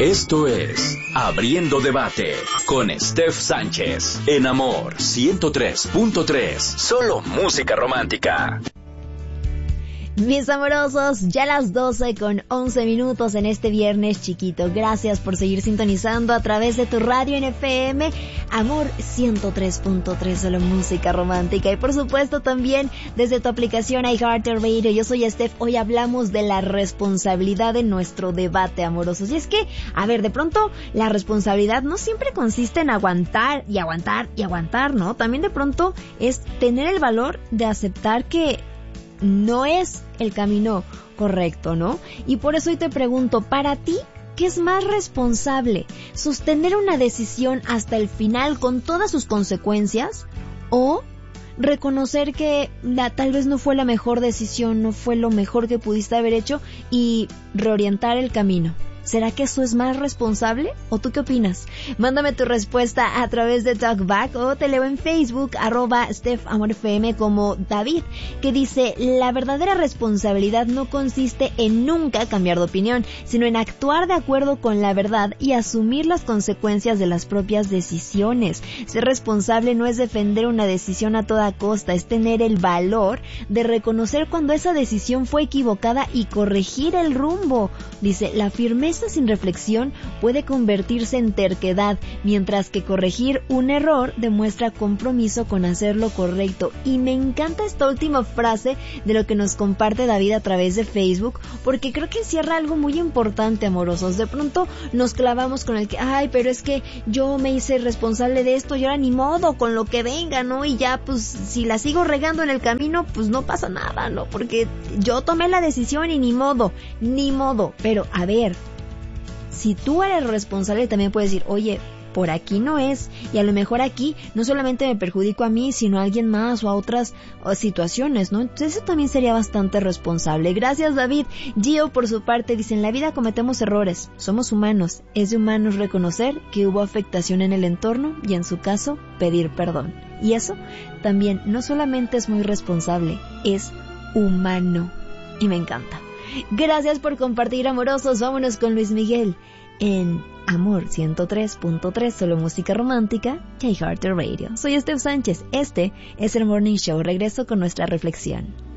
Esto es Abriendo Debate con Steph Sánchez en Amor 103.3. Solo música romántica. Mis amorosos, ya las 12:11 en este viernes chiquito. Gracias por seguir sintonizando a través de tu radio en FM, Amor 103.3, solo música romántica. Y por supuesto también desde tu aplicación iHeartRadio. Yo soy Steph, hoy hablamos de la responsabilidad en nuestro debate, amorosos. Y es que, a ver, de pronto la responsabilidad no siempre consiste en aguantar y aguantar y aguantar, ¿no? También de pronto es tener el valor de aceptar que no es el camino correcto, ¿no? Y por eso hoy te pregunto, para ti, ¿qué es más responsable? ¿Sostener una decisión hasta el final con todas sus consecuencias? ¿O reconocer que tal vez no fue la mejor decisión, no fue lo mejor que pudiste haber hecho y reorientar el camino? ¿Será que eso es más responsable? ¿O tú qué opinas? Mándame tu respuesta a través de Talkback o te leo en Facebook, @StephAmorFM como David, que dice: la verdadera responsabilidad no consiste en nunca cambiar de opinión, sino en actuar de acuerdo con la verdad y asumir las consecuencias de las propias decisiones. Ser responsable no es defender una decisión a toda costa, es tener el valor de reconocer cuando esa decisión fue equivocada y corregir el rumbo. Dice, la firmeza sin reflexión puede convertirse en terquedad, mientras que corregir un error demuestra compromiso con hacer lo correcto. Y me encanta esta última frase de lo que nos comparte David a través de Facebook, porque creo que encierra algo muy importante, amorosos. De pronto nos clavamos con el que, ay, pero es que yo me hice responsable de esto y ahora ni modo, con lo que venga, ¿no? Y ya, pues, si la sigo regando en el camino, pues no pasa nada, ¿no? Porque yo tomé la decisión y ni modo. Pero, a ver, si tú eres responsable, también puedes decir, oye, por aquí no es, y a lo mejor aquí no solamente me perjudico a mí, sino a alguien más o a otras situaciones, ¿no? Entonces eso también sería bastante responsable. Gracias, David. Gio, por su parte, dice, en la vida cometemos errores, somos humanos, es de humanos reconocer que hubo afectación en el entorno y en su caso, pedir perdón. Y eso también no solamente es muy responsable, es humano. Y me encanta. Gracias por compartir, amorosos. Vámonos con Luis Miguel en Amor 103.3, solo música romántica, iHeartRadio. Soy Steph Sánchez, este es el Morning Show. Regreso con nuestra reflexión.